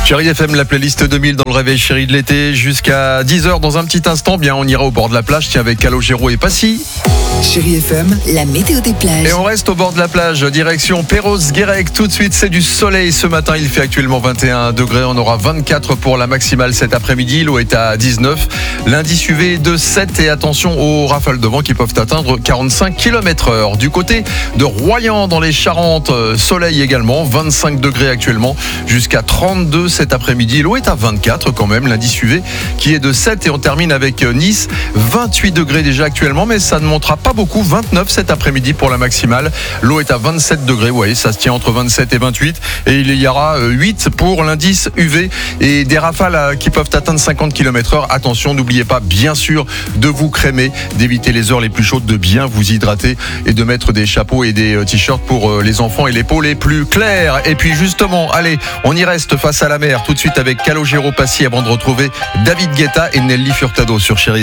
Chérie FM, la playlist 2000 dans le réveil chéri de l'été jusqu'à 10h dans un petit instant. Bien, on ira au bord de la plage, tiens, avec Calogero et Passy. Chérie FM, la météo des plages. Et on reste au bord de la plage, direction Perros-Guirec. Tout de suite, c'est du soleil. Ce matin, il fait actuellement 21 degrés. On aura 24 pour la maximale cet après-midi. L'eau est à 19. L'indice UV est de 7. Et attention aux rafales de vent qui peuvent atteindre 45 km/h. Du côté de Royan, dans les Charentes, soleil également. 25 degrés actuellement, jusqu'à 32 cet après-midi. L'eau est à 24 quand même. L'indice UV qui est de 7. Et on termine avec Nice. 28 degrés déjà actuellement, mais ça ne montera pas beaucoup, 29 cet après-midi pour la maximale. L'eau est à 27 degrés, vous voyez, ça se tient entre 27 et 28. Et il y aura 8 pour l'indice UV et des rafales qui peuvent atteindre 50 km/h. Attention, n'oubliez pas, bien sûr, de vous crémer, d'éviter les heures les plus chaudes, de bien vous hydrater et de mettre des chapeaux et des t-shirts pour les enfants et les peaux les plus claires. Et puis justement, allez, on y reste face à la mer tout de suite avec Calogero Passy avant de retrouver David Guetta et Nelly Furtado sur Chérie.